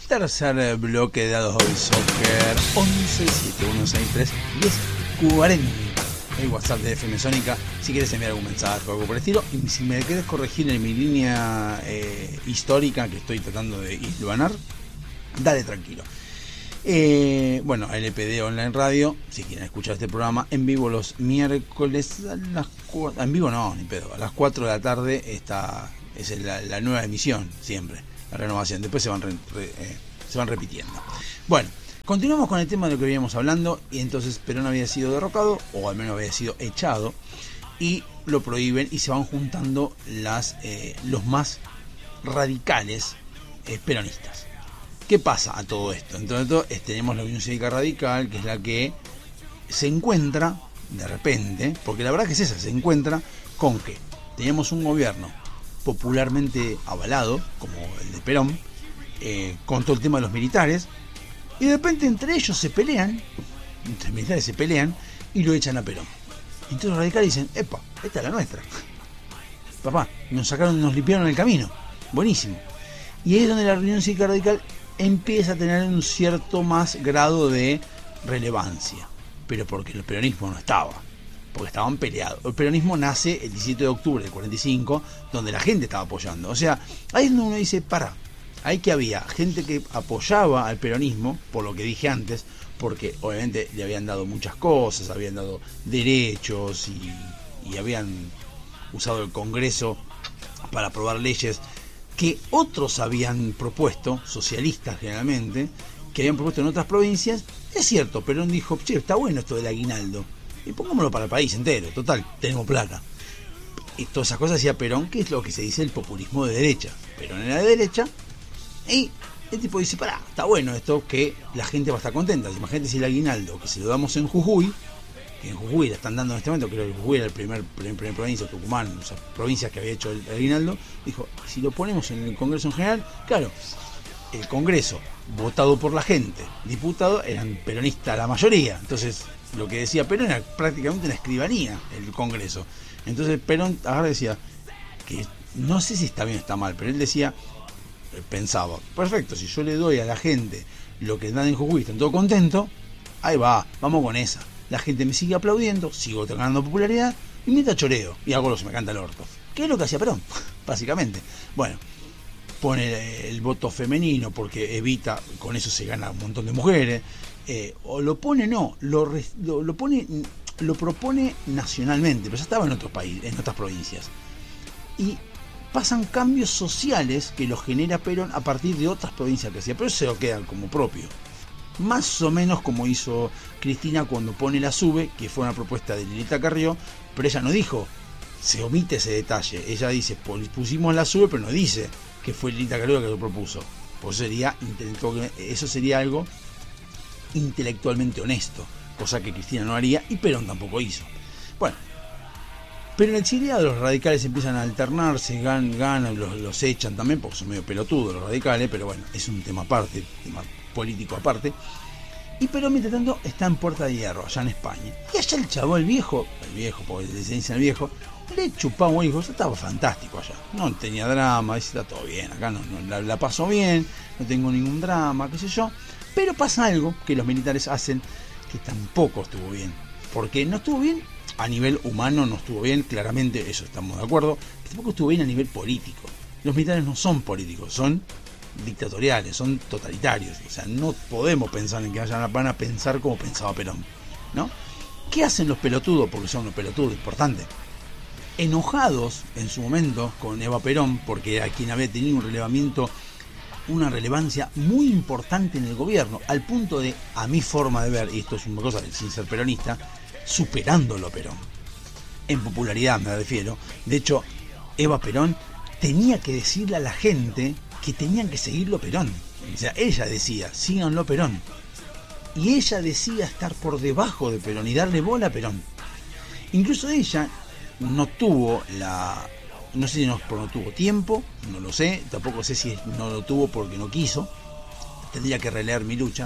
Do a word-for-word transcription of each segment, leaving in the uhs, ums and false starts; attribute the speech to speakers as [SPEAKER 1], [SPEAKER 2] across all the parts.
[SPEAKER 1] tercer bloque de Dados Hobby Soccer. Once siete uno seis tres diez cuarenta, el WhatsApp de F M Sónica, si quieres enviar algún mensaje o algo por el estilo. Y si me quieres corregir en mi línea eh, histórica que estoy tratando de hilvanar, dale tranquilo. Eh, bueno, L P D Online Radio, si quieren escuchar este programa en vivo los miércoles a las cuatro, en vivo no, ni pedo, a las cuatro de la tarde está, es la, la nueva emisión, siempre, la renovación, después se van, re, re, eh, se van repitiendo. Bueno, continuamos con el tema de lo que veníamos hablando, y entonces Perón había sido derrocado, o al menos había sido echado, y lo prohíben, y se van juntando las eh, los más radicales eh, peronistas. ¿Qué pasa a todo esto? Entonces tenemos la Unión Cívica Radical, que es la que se encuentra de repente, porque la verdad que es esa, se encuentra con que teníamos un gobierno popularmente avalado, como el de Perón, eh, con todo el tema de los militares, y de repente entre ellos se pelean, entre los militares se pelean, y lo echan a Perón. Entonces los radicales dicen, epa, esta es la nuestra. Papá, nos sacaron, nos limpiaron el camino. Buenísimo. Y ahí es donde la Unión Cívica Radical empieza a tener un cierto más grado de relevancia, pero porque el peronismo no estaba, porque estaban peleados. El peronismo nace el diecisiete de octubre del cuarenta y cinco, donde la gente estaba apoyando. O sea, ahí es donde uno dice, para, hay que había gente que apoyaba al peronismo, por lo que dije antes, porque obviamente le habían dado muchas cosas, habían dado derechos y, y habían usado el Congreso para aprobar leyes que otros habían propuesto, socialistas generalmente, que habían propuesto en otras provincias. Es cierto, Perón dijo, che, está bueno esto del aguinaldo, y pongámoslo para el país entero, total, tenemos plata. Y todas esas cosas hacía Perón, que es lo que se dice el populismo de derecha. Perón era de derecha, y el tipo dice, pará, está bueno esto, que la gente va a estar contenta. Imagínate si el aguinaldo, que se lo damos en Jujuy, que en Jujuy la están dando en este momento, creo que Jujuy era el primer, primer, primer provincia, Tucumán, o sea, provincias que había hecho el, el aguinaldo, dijo, si lo ponemos en el Congreso en general, claro, el Congreso, votado por la gente, diputados, eran peronistas la mayoría, entonces lo que decía Perón era prácticamente una escribanía, el Congreso. Entonces Perón agarra y decía, que no sé si está bien o está mal, pero él decía, pensaba, perfecto, si yo le doy a la gente lo que dan en Jujuy, están todos contentos, ahí va, vamos con esa. La gente me sigue aplaudiendo, sigo ganando popularidad, y mientras choreo, y hago lo que se me canta el orto. ¿Qué es lo que hacía Perón? Básicamente. Bueno, pone el voto femenino porque evita, con eso se gana un montón de mujeres, eh, o lo pone, no, lo, lo, lo pone, lo propone nacionalmente, pero ya estaba en otros países, en otras provincias. Y pasan cambios sociales que los genera Perón a partir de otras provincias que hacía, pero se lo quedan como propio. Más o menos como hizo Cristina cuando pone la SUBE, que fue una propuesta de Lilita Carrió, pero ella no dijo, se omite ese detalle, ella dice, pusimos la SUBE, pero no dice que fue Lilita Carrió que lo propuso. Pues sería, eso sería algo intelectualmente honesto, cosa que Cristina no haría y Perón tampoco hizo. Bueno, pero en el exiliado los radicales empiezan a alternarse, ganan, ganan los, los echan también, porque son medio pelotudos los radicales, pero bueno, es un tema aparte, tema político aparte. Y Perón, mientras tanto, está en Puerta de Hierro, allá en España. Y allá el chavo, el viejo, el viejo, porque le dicen el viejo, le chupaba un hijo, estaba fantástico allá. No tenía drama, dice, está todo bien, acá no, no la, la paso bien, no tengo ningún drama, qué sé yo. Pero pasa algo que los militares hacen que tampoco estuvo bien. Porque no estuvo bien a nivel humano, no estuvo bien, claramente, eso estamos de acuerdo. Tampoco estuvo bien a nivel político. Los militares no son políticos, son dictatoriales, son totalitarios. O sea, no podemos pensar en que vayan van a pensar como pensaba Perón, ¿no? ¿Qué hacen los pelotudos? Porque son los pelotudos, importante. Enojados en su momento con Eva Perón, porque era quien había tenido un relevamiento, una relevancia muy importante en el gobierno, al punto de, a mi forma de ver, y esto es una cosa sin ser peronista, superándolo a Perón. En popularidad me refiero. De hecho, Eva Perón tenía que decirle a la gente que tenían que seguirlo Perón. O sea, ella decía, síganlo Perón. Y ella decía estar por debajo de Perón y darle bola a Perón. Incluso ella no tuvo la... No sé si no, no tuvo tiempo, no lo sé. Tampoco sé si no lo tuvo porque no quiso. Tendría que releer Mi lucha.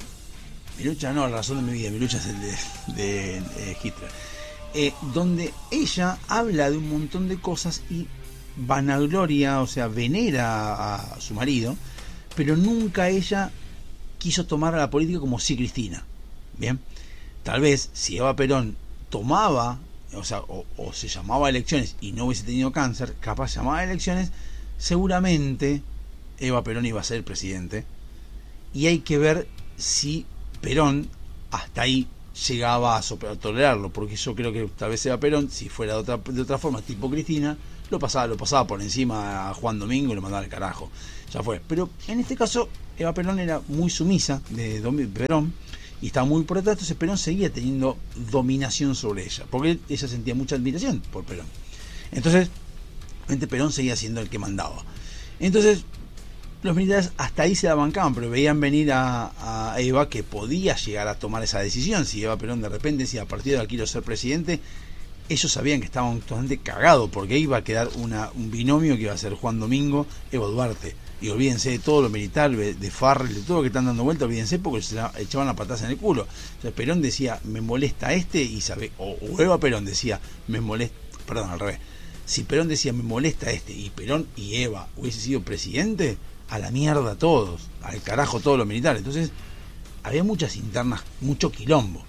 [SPEAKER 1] Mi lucha no, la razón de mi vida. Mi lucha es el de, de, de Hitler. Eh, donde ella habla de un montón de cosas y vanagloria, o sea, venera a su marido, pero nunca ella quiso tomar a la política como si Cristina. Bien, tal vez si Eva Perón tomaba, o sea, o, o se llamaba a elecciones y no hubiese tenido cáncer, capaz llamaba a elecciones, seguramente Eva Perón iba a ser presidente. Y hay que ver si Perón hasta ahí llegaba a, a tolerarlo, porque yo creo que tal vez Eva Perón, si fuera de otra, de otra forma, tipo Cristina, lo pasaba, lo pasaba por encima a Juan Domingo y lo mandaba al carajo. Ya fue. Pero en este caso, Eva Perón era muy sumisa de Perón y estaba muy por detrás, entonces Perón seguía teniendo dominación sobre ella, porque ella sentía mucha admiración por Perón. Entonces, Perón seguía siendo el que mandaba. Entonces, los militares hasta ahí se la bancaban, pero veían venir a, a Eva, que podía llegar a tomar esa decisión. Si Eva Perón de repente decía, a partir de aquí quiero ser presidente, ellos sabían que estaban totalmente cagados, porque iba a quedar una, un binomio que iba a ser Juan Domingo, Evo Duarte. Y olvídense de todo lo militar, de, de Farrell, de todo lo que están dando vuelta, olvídense, porque se la, echaban la patada en el culo. O sea, Perón decía, me molesta este, y sabe, o, o Eva Perón decía, me molesta, perdón, al revés. Si Perón decía, me molesta este, y Perón y Eva hubiese sido presidente, a la mierda todos, al carajo todos los militares. Entonces había muchas internas, mucho quilombo.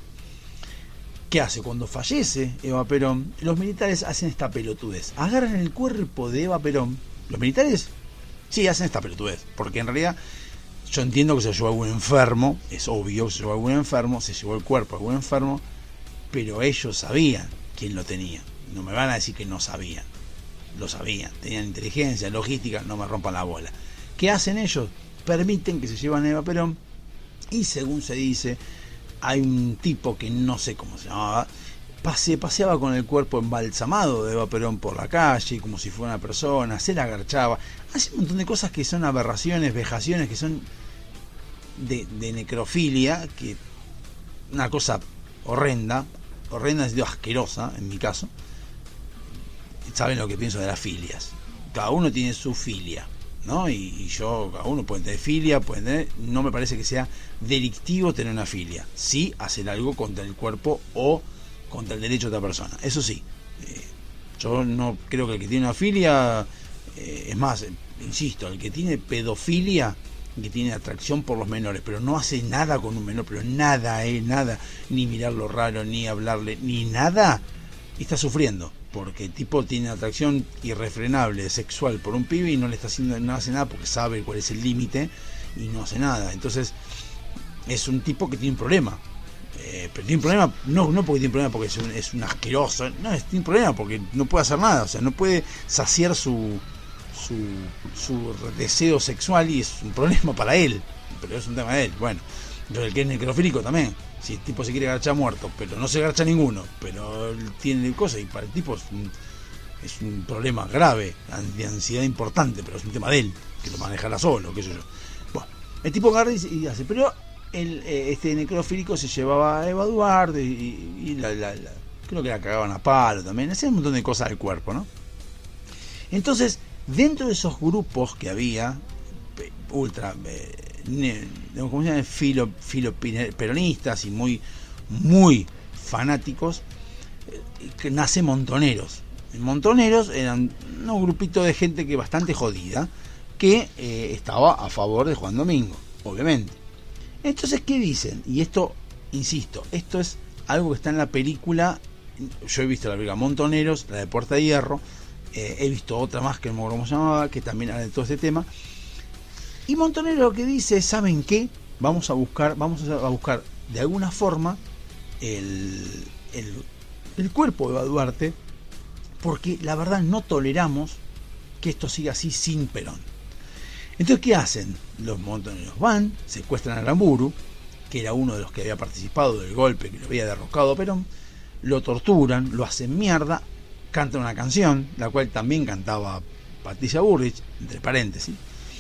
[SPEAKER 1] ¿Qué hace? Cuando fallece Eva Perón, los militares hacen esta pelotudez, agarran el cuerpo de Eva Perón. Los militares sí hacen esta pelotudez, porque en realidad yo entiendo que se llevó a algún enfermo, es obvio que se llevó a algún enfermo, se llevó el cuerpo a algún enfermo, pero ellos sabían quién lo tenía. No me van a decir que no sabían, lo sabían, tenían inteligencia, logística, no me rompan la bola. ¿Qué hacen ellos? Permiten que se llevan a Eva Perón, y según se dice, hay un tipo que no sé cómo se llamaba, pase, paseaba con el cuerpo embalsamado de Eva Perón por la calle, como si fuera una persona, se la agarchaba, hace un montón de cosas que son aberraciones, vejaciones, que son de, de necrofilia, que una cosa horrenda, horrenda es asquerosa en mi caso. Saben lo que pienso de las filias, cada uno tiene su filia, ¿no? Y, y yo, cada uno puede tener filia, puede tener, no me parece que sea delictivo tener una filia, sí hacer algo contra el cuerpo o contra el derecho de otra persona, eso sí. Eh, yo no creo que el que tiene una filia, eh, es más, eh, insisto, el que tiene pedofilia, que tiene atracción por los menores, pero no hace nada con un menor, pero nada, eh, nada, ni mirarlo raro, ni hablarle, ni nada, está sufriendo, porque el tipo tiene atracción irrefrenable sexual por un pibe y no le está haciendo, no hace nada porque sabe cuál es el límite y no hace nada. Entonces es un tipo que tiene un problema, eh, pero tiene un problema no, no porque tiene un problema porque es un, es un asqueroso, no, es, tiene un problema porque no puede hacer nada, o sea, no puede saciar su, su, su deseo sexual, y es un problema para él, pero es un tema de él. Bueno, entonces el que es necrofílico también, si el tipo se quiere garchar muerto, pero no se garcha ninguno, pero tiene cosas, y para el tipo es un, es un problema grave, de ansiedad importante, pero es un tema de él, que lo manejará solo, qué sé yo. Bueno, el tipo agarra y hace, pero el, este necrofílico se llevaba a Eva Duarte y, y la, la, la, creo que la cagaban a palo también, hacían un montón de cosas del cuerpo, ¿no? Entonces, dentro de esos grupos que había, ultra... Eh, como se llama, filo, filo peronistas y muy muy fanáticos, que nace Montoneros. Montoneros eran un grupito de gente que bastante jodida, que eh, estaba a favor de Juan Domingo, obviamente. Entonces, ¿qué dicen? Y esto, insisto, esto es algo que está en la película. Yo he visto la película Montoneros, la de Puerta de Hierro, eh, he visto otra más que no me acuerdo cómo se llamaba, que también habla de todo este tema. Y Montonero lo que dice, ¿saben qué? Vamos a buscar, vamos a buscar de alguna forma el, el, el cuerpo de Eva Duarte, porque la verdad no toleramos que esto siga así sin Perón. Entonces, ¿qué hacen? Los montoneros van, secuestran a Aramburu, que era uno de los que había participado del golpe, que lo había derrocado a Perón, lo torturan, lo hacen mierda, cantan una canción, la cual también cantaba Patricia Bullrich, entre paréntesis.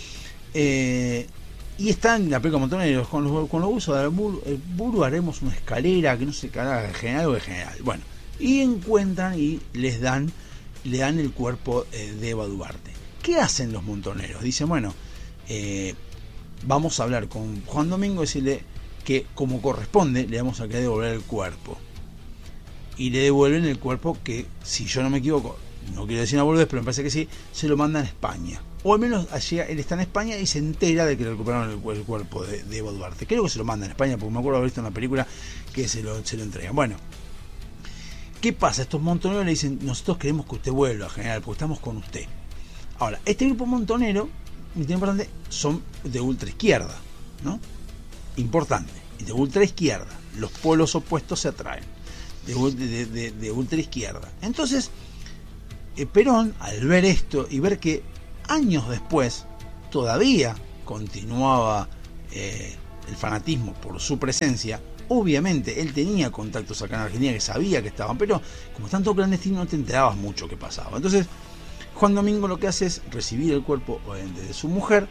[SPEAKER 1] Eh, y están en la película Montoneros con los, con los usos de Buru, Buru haremos una escalera que no sé qué, de general o de general. Bueno, y encuentran y les dan, le dan el cuerpo eh, de Eva Duarte. ¿Qué hacen los montoneros? Dicen, bueno, eh, vamos a hablar con Juan Domingo y decirle que como corresponde le vamos a querer devolver el cuerpo. Y le devuelven el cuerpo que, si yo no me equivoco, no quiero decir una boludez, pero me parece que sí, se lo mandan a España. O al menos allí él está en España y se entera de que le recuperaron el, el cuerpo de, de Evo Duarte. Creo que se lo mandan a España, porque me acuerdo haber visto en una película que se lo, se lo entregan. Bueno, ¿qué pasa? Estos montoneros le dicen, nosotros queremos que usted vuelva, general, porque estamos con usted. Ahora, este grupo montonero, muy importante, son de ultra izquierda, ¿no? Importante, de ultra izquierda. Los polos opuestos se atraen, de, de, de, de ultra izquierda. Entonces, eh, Perón, al ver esto y ver que años después todavía continuaba eh, el fanatismo por su presencia, obviamente él tenía contactos acá en Argentina que sabía que estaban, pero como tanto clandestino no te enterabas mucho qué pasaba. Entonces Juan Domingo lo que hace es recibir el cuerpo de su mujer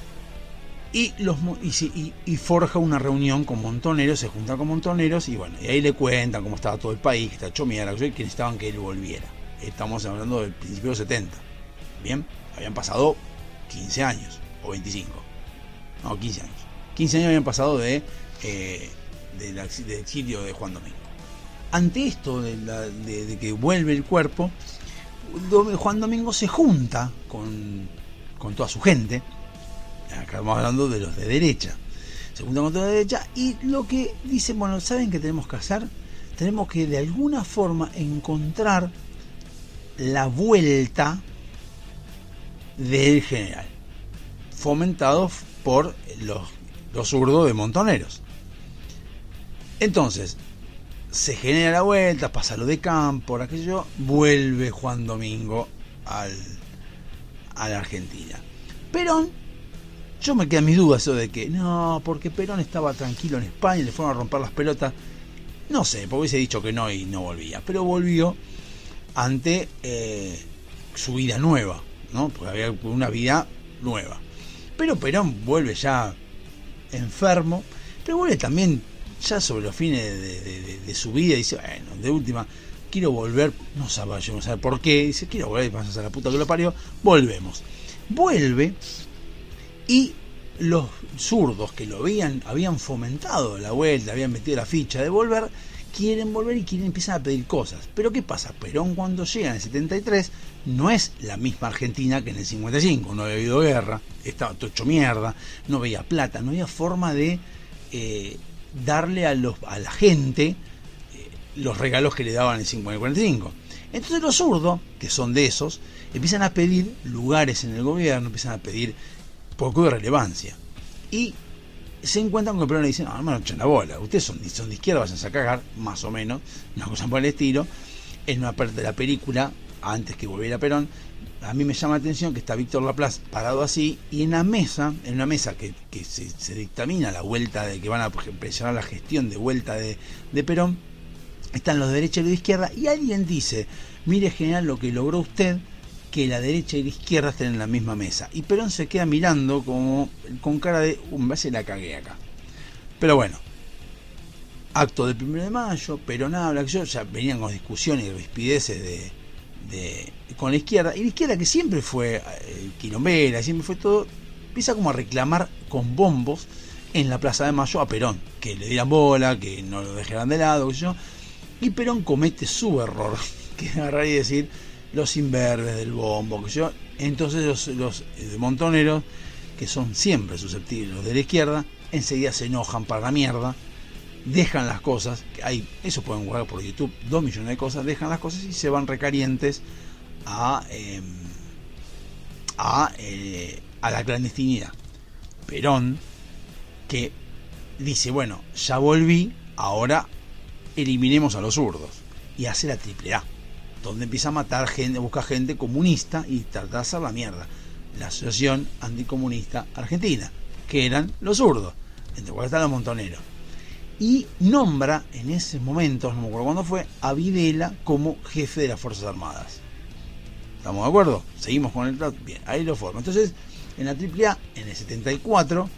[SPEAKER 1] y, los, y, y, y forja una reunión con montoneros, se junta con montoneros y bueno, y ahí le cuentan cómo estaba todo el país, que está hecho mierda, que necesitaban que él volviera. Estamos hablando del principio de los setenta. Bien, habían pasado quince años o veinticinco, no, quince años. quince años habían pasado de, eh, de la, del exilio de Juan Domingo. Ante esto de, la, de, de que vuelve el cuerpo, Juan Domingo se junta con, con toda su gente. Acá estamos hablando de los de derecha. Se junta con toda la derecha y lo que dice, bueno, ¿saben qué tenemos que hacer? Tenemos que de alguna forma encontrar la vuelta del general, fomentado por los, los zurdos de montoneros. Entonces se genera la vuelta, pasa lo de Campo, aquello, vuelve Juan Domingo al, a la Argentina. Perón, yo me quedan mis dudas eso de que no, porque Perón estaba tranquilo en España y le fueron a romper las pelotas. No sé, porque hubiese dicho que no y no volvía, pero volvió ante eh, su vida nueva, ¿no? Porque había una vida nueva. Pero Perón vuelve ya enfermo, pero vuelve también ya sobre los fines de, de, de, de su vida y dice, bueno, de última, quiero volver, no sabe, yo no sé por qué, dice, quiero volver, vamos a la puta que lo parió, volvemos. Vuelve y los zurdos que lo habían, habían fomentado la vuelta, habían metido la ficha de volver, quieren volver y quieren empezar a pedir cosas. Pero ¿qué pasa? Perón cuando llega en el setenta y tres no es la misma Argentina que en el cincuenta y cinco, no había habido guerra, estaba todo hecho mierda, no había plata, no había forma de eh, darle a, los, a la gente eh, los regalos que le daban en el cincuenta y cuarenta y cinco. Entonces los zurdos, que son de esos, empiezan a pedir lugares en el gobierno, empiezan a pedir poco de relevancia. Y se encuentran con que Perón le dice, no, no me echen la bola, ustedes son, son de izquierda, vayan a cagar, más o menos, una cosa por el estilo. En una parte de la película, antes que volviera Perón, a mí me llama la atención que está Víctor Laplace parado así, y en la mesa, en una mesa que, que se, se dictamina la vuelta de que van a presionar la gestión de vuelta de, de Perón, están los de derecha y los de izquierda, y alguien dice, mire general lo que logró usted, que la derecha y la izquierda estén en la misma mesa. Y Perón se queda mirando como con cara de, uh, me parece la cagué acá. Pero bueno, acto del primero de mayo, Perón habla, que yo ya venían con discusiones y rispideces de, de, con la izquierda, y la izquierda que siempre fue eh, quilombera, siempre fue todo, empieza como a reclamar con bombos en la Plaza de Mayo a Perón, que le dieran bola, que no lo dejaran de lado, que yo, y Perón comete su error, que es agarrar y decir, los imberbes del bombo, que yo, entonces los, los de montoneros, que son siempre susceptibles, los de la izquierda, enseguida se enojan para la mierda, dejan las cosas, que hay, eso pueden guardar por YouTube, dos millones de cosas, dejan las cosas y se van recalientes a eh, a, eh, a la clandestinidad. Perón, que dice, bueno, ya volví, ahora eliminemos a los zurdos, y hace la triple A, donde empieza a matar gente, busca gente comunista y trata de hacer la mierda. La Asociación Anticomunista Argentina, que eran los zurdos, entre cuales están los montoneros. Y nombra en ese momento, no me acuerdo cuándo fue, a Videla como jefe de las Fuerzas Armadas. ¿Estamos de acuerdo? Seguimos con el plato. Bien, ahí lo forma. Entonces, en la triple A, en el setenta y cuatro,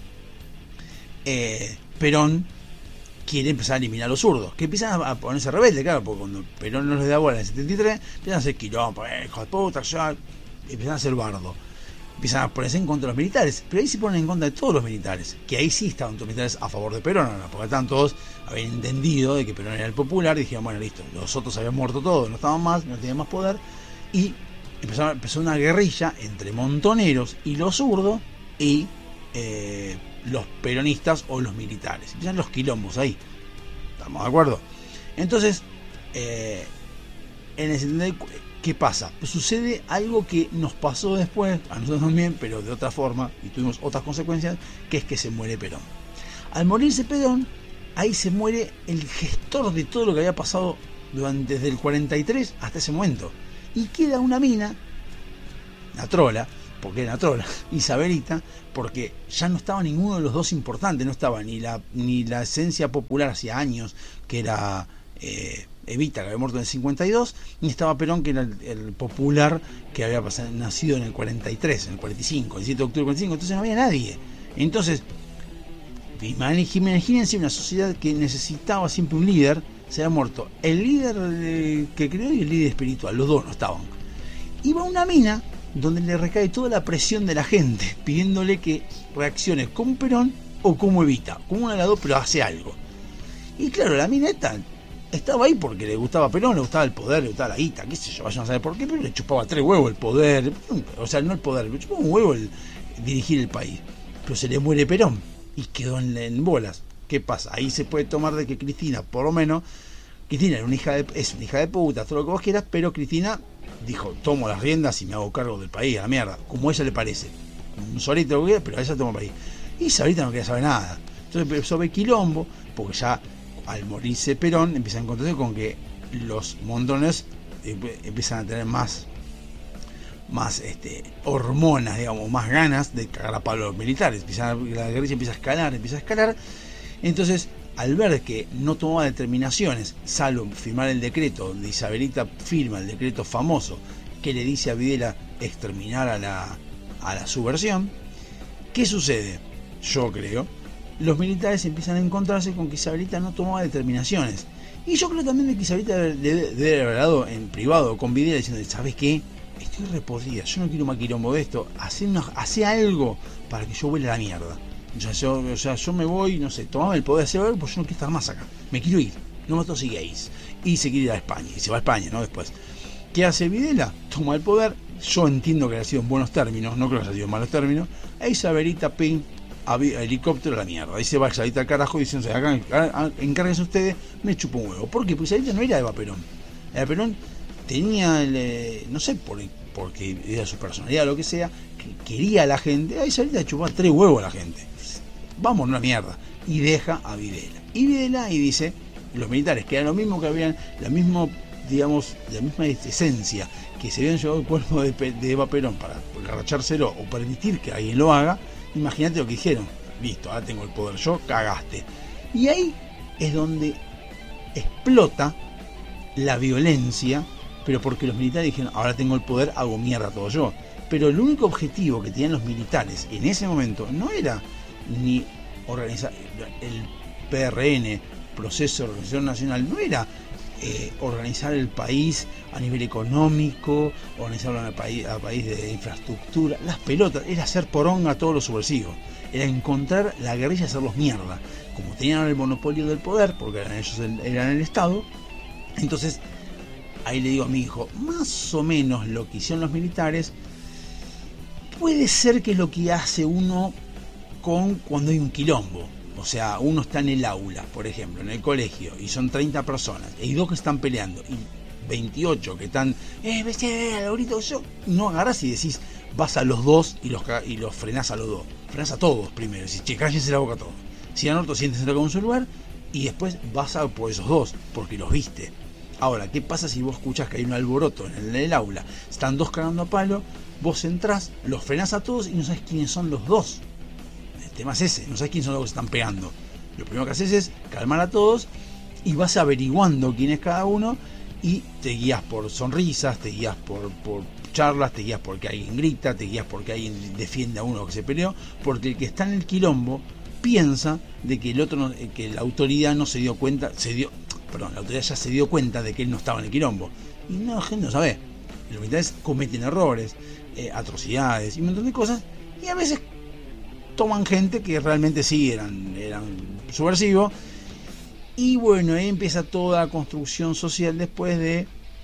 [SPEAKER 1] eh, Perón quiere empezar a eliminar a los zurdos, que empiezan a ponerse rebeldes, claro, porque cuando Perón no les da bola en el setenta y tres, empiezan a hacer quilombo, eh, hijo de puta, ya, empiezan a hacer bardo, empiezan a ponerse en contra de los militares, pero ahí se ponen en contra de todos los militares, que ahí sí estaban todos los militares a favor de Perón, ¿no? Porque estaban todos, habían entendido de que Perón era el popular, y dijeron, bueno, listo, los otros habían muerto todos, no estaban más, no tenían más poder, y empezó, empezó una guerrilla entre montoneros y los zurdos y eh, los peronistas o los militares. Empiezan los quilombos ahí, ¿estamos de acuerdo? Entonces, eh, en el setenta y cuatro, ¿qué pasa? Pues sucede algo que nos pasó después, a nosotros también, pero de otra forma, y tuvimos otras consecuencias, que es que se muere Perón. Al morirse Perón, ahí se muere el gestor de todo lo que había pasado durante, desde el cuarenta y tres hasta ese momento. Y queda una mina, la trola, porque era la trola, Isabelita, porque ya no estaba ninguno de los dos importantes, no estaba ni la, ni la esencia popular hacía años, que era eh, Evita, que había muerto en el cincuenta y dos, ni estaba Perón, que era el, el popular, que había pasado, nacido en el cuarenta y tres, en el cuarenta y cinco, el siete de octubre del cuarenta y cinco, entonces no había nadie. Entonces, imagínense una sociedad que necesitaba siempre un líder. Se había muerto el líder de, que creó y el líder espiritual, los dos no estaban. Iba a una mina donde le recae toda la presión de la gente, pidiéndole que reaccione como Perón o como Evita, como una de las dos, pero hace algo. Y claro, la mina esta estaba ahí porque le gustaba Perón, le gustaba el poder, le gustaba la guita, qué sé yo, vayan a saber por qué, pero le chupaba tres huevos el poder, o sea, no el poder, le chupaba un huevo el dirigir el país. Pero se le muere Perón y quedó en, en bolas. ¿Qué pasa? Ahí se puede tomar de que Cristina, por lo menos, Cristina era una hija de, es una hija de puta, todo lo que vos quieras, pero Cristina dijo, tomo las riendas y me hago cargo del país, a la mierda, como a ella le parece. Un solito lo que quiera, pero a ella toma el país. Y Isabelita no quería saber nada. Entonces empezó a ver quilombo, porque ya al morirse Perón empiezan a encontrarse con que los montones empiezan a tener más más este, hormonas, digamos, más ganas de cagar a palo a los militares. Empiezan a, la guerrilla empieza a escalar, empieza a escalar. Entonces, al ver que no tomaba determinaciones, salvo firmar el decreto, donde Isabelita firma el decreto famoso que le dice a Videla exterminar a la, a la subversión, ¿qué sucede? Yo creo, los militares empiezan a encontrarse con que Isabelita no tomaba determinaciones. Y yo creo también que Isabelita debe, debe haber hablado en privado con Videla diciendo, ¿sabes qué? Estoy repodrida, yo no quiero más quilombo de esto, hace, una, hace algo para que yo vuele a la mierda. O sea, yo, o sea, yo me voy, no sé, tomame el poder de hacer algo, pues yo no quiero estar más acá, me quiero ir, no me gays. Y se quiere ir a España, y se va a España, ¿no? Después, ¿qué hace Videla? Toma el poder, yo entiendo que haya sido en buenos términos, no creo que haya sido en malos términos, e Isabelita, ping, helicóptero a la mierda, ahí se va Isabelita al carajo diciendo, acá encárguense ustedes, me chupo un huevo. ¿Por qué? Porque Isabelita no era Eva Perón, Eva Perón tenía, el, no sé, por, porque era su personalidad o lo que sea, que quería a la gente, ahí Isabelita le chupaba tres huevos a la gente, vamos a una mierda, y deja a Videla. Y Videla y dice, los militares, que eran lo mismo que habían, la misma, digamos, la misma esencia, que se habían llevado el cuerpo de, de Eva Perón para agarrachárselo o permitir que alguien lo haga, imagínate lo que dijeron, listo, ahora tengo el poder yo, cagaste. Y ahí es donde explota la violencia, pero porque los militares dijeron, ahora tengo el poder, hago mierda todo yo. Pero el único objetivo que tenían los militares en ese momento no era ni organizar el P R N, Proceso de Organización Nacional, no era eh, organizar el país a nivel económico, organizarlo a país, a país de infraestructura, las pelotas, era hacer poronga a todos los subversivos, era encontrar la guerrilla y hacerlos mierda. Como tenían el monopolio del poder, porque eran ellos el, eran el Estado, entonces ahí le digo a mi hijo, más o menos lo que hicieron los militares puede ser que es lo que hace uno con cuando hay un quilombo. O sea, uno está en el aula, por ejemplo, en el colegio, y son treinta personas, y hay dos que están peleando, y veintiocho que están, eh, vete, ahorita yo, no agarras y decís, vas a los dos y los, y los frenás a los dos, frenás a todos primero, decís, che, cállense la boca a todos, si a otro siéntense en su lugar, y después vas a por esos dos, porque los viste. Ahora, ¿qué pasa si vos escuchás que hay un alboroto en el, en el aula, están dos cagando a palo, vos entrás, los frenás a todos y no sabes quiénes son los dos? El tema es ese, no sabes quiénes son los que se están pegando. Lo primero que haces es calmar a todos y vas averiguando quién es cada uno y te guías por sonrisas, te guías por, por charlas, te guías porque alguien grita, te guías porque alguien defiende a uno que se peleó, porque el que está en el quilombo piensa de que el otro no, que la autoridad no se dio cuenta, se dio, perdón, la autoridad ya se dio cuenta de que él no estaba en el quilombo. Y no, la gente no sabe. Los militares cometen errores, eh, atrocidades y un montón de cosas, y a veces toman gente que realmente sí eran, eran subversivos. Y bueno, ahí empieza toda la construcción social después de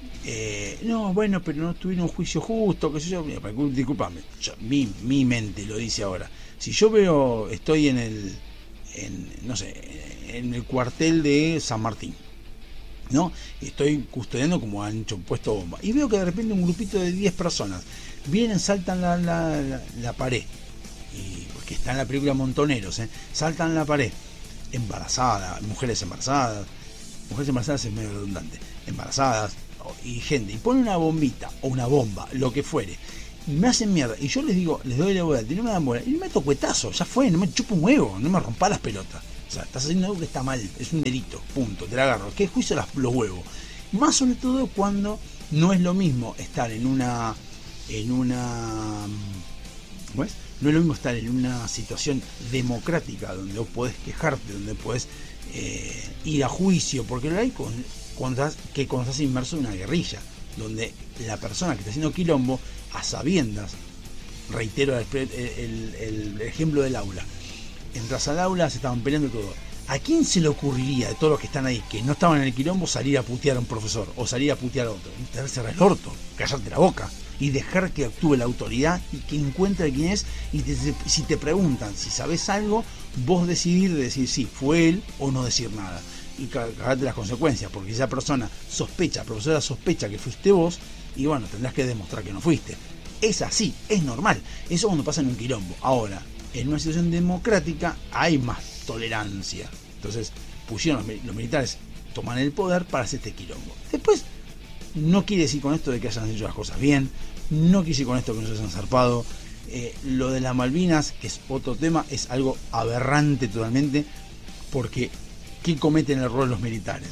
[SPEAKER 1] Eh, no, bueno, pero no tuvieron un juicio justo, qué sé yo. Disculpame, yo, mi, mi mente lo dice ahora. Si yo veo, estoy en el, en, no sé, en el cuartel de San Martín, ¿no? Estoy custodiando como han hecho puesto bomba. Y veo que de repente un grupito de diez personas vienen, saltan la, la, la, la pared. Y, porque está en la película Montoneros, ¿eh? Saltan la pared. Embarazadas, mujeres embarazadas. Mujeres embarazadas es medio redundante. Embarazadas y gente. Y ponen una bombita o una bomba, lo que fuere. Y me hacen mierda. Y yo les digo, les doy la bola. Y no me dan bola. Y me meto cuetazo. Ya fue. No me chupo un huevo. No me rompa las pelotas. O sea, estás haciendo algo que está mal, es un delito, punto, te la agarro. ¿Qué juicio las, los huevos? Más sobre todo cuando no es lo mismo estar en una, en una, ¿cómo es? No es lo mismo estar en una situación democrática donde vos podés quejarte, donde podés eh, ir a juicio, porque lo hay con, cuando estás, que cuando estás inmerso en una guerrilla, donde la persona que está haciendo quilombo, a sabiendas, reitero el, el, el, el ejemplo del aula, entras al aula, se estaban peleando todo. ¿A quién se le ocurriría de todos los que están ahí, que no estaban en el quilombo, salir a putear a un profesor o salir a putear a otro? Te cerrar el orto, callarte la boca y dejar que actúe la autoridad y que encuentre quién es. Y te, si te preguntan si sabes algo, vos decidir de decir sí, fue él o no decir nada. Y cagarte las consecuencias, porque esa persona sospecha, la profesora sospecha que fuiste vos, y bueno, tendrás que demostrar que no fuiste. Es así, es normal. Eso cuando pasa en un quilombo. Ahora, en una situación democrática hay más tolerancia. Entonces pusieron los, los militares, toman el poder para hacer este quilombo. Después, no quiere decir con esto de que hayan hecho las cosas bien, no quiere decir con esto que no se hayan zarpado. Eh, lo de las Malvinas, que es otro tema, es algo aberrante totalmente, porque ¿qué cometen el error los militares?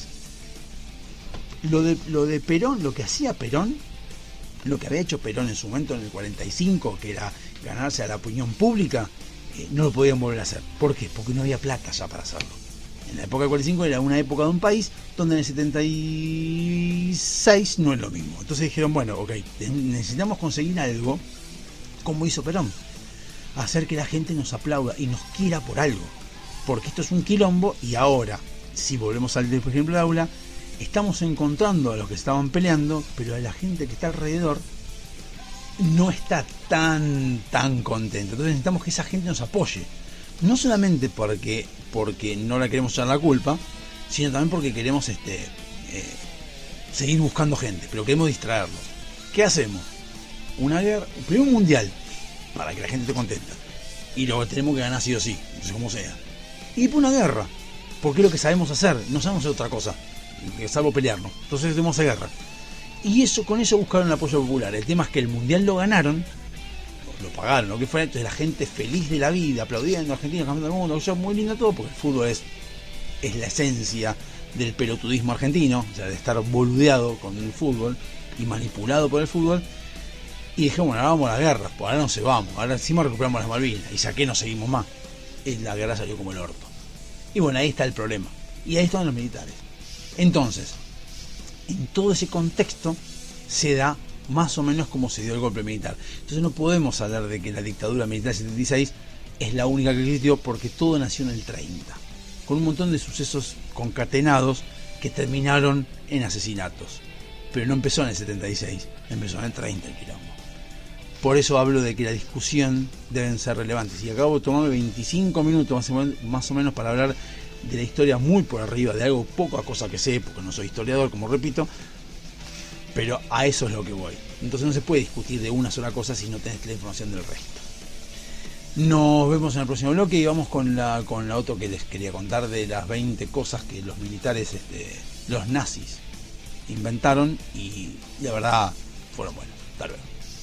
[SPEAKER 1] Lo de, lo de Perón, lo que hacía Perón, lo que había hecho Perón en su momento en el cuarenta y cinco, que era ganarse a la opinión pública, eh, no lo podían volver a hacer. ¿Por qué? Porque no había plata ya para hacerlo. En la época del cuarenta y cinco era una época de un país donde en el setenta y seis no es lo mismo. Entonces dijeron, bueno, ok, necesitamos conseguir algo como hizo Perón, hacer que la gente nos aplauda y nos quiera por algo, porque esto es un quilombo. Y ahora, si volvemos al por ejemplo del aula, estamos encontrando a los que estaban peleando, pero a la gente que está alrededor no está tan tan contenta. Entonces necesitamos que esa gente nos apoye, no solamente porque porque no la queremos echar la culpa, sino también porque queremos este eh, seguir buscando gente, pero queremos distraerlos. ¿Qué hacemos? Una guerra, primero un mundial, para que la gente esté contenta, y luego tenemos que ganar sí o sí, no sé cómo sea, y después una guerra, porque es lo que sabemos hacer, no sabemos hacer otra cosa salvo pelearnos. Entonces tenemos esa guerra. Y eso, con eso buscaron el apoyo popular. El tema es que el mundial lo ganaron, lo pagaron, lo que fuera. Entonces la gente feliz de la vida, aplaudiendo a Argentina, campeón del mundo, eso es muy lindo todo, porque el fútbol es, es la esencia del pelotudismo argentino, o sea, de estar boludeado con el fútbol y manipulado por el fútbol. Y dije, bueno, ahora vamos a la guerra, pues ahora no se vamos, ahora encima recuperamos las Malvinas, y saqué no seguimos más. Y la guerra salió como el orto. Y bueno, ahí está el problema. Y ahí están los militares. Entonces, en todo ese contexto se da más o menos como se dio el golpe militar. Entonces no podemos hablar de que la dictadura militar del setenta y seis es la única que existió, porque todo nació en el treinta, con un montón de sucesos concatenados que terminaron en asesinatos. Pero no empezó en el setenta y seis, empezó en el treinta el quilombo. Por eso hablo de que la discusión deben ser relevantes. Y acabo de tomarme veinticinco minutos más o menos, más o menos para hablar de la historia muy por arriba, de algo poco a cosa que sé, porque no soy historiador, como repito, pero a eso es lo que voy. Entonces no se puede discutir de una sola cosa si no tenés la información del resto. Nos vemos en el próximo bloque y vamos con la con la otra que les quería contar, de las veinte cosas que los militares, este, los nazis, inventaron, y la verdad fueron buenos. Hasta luego.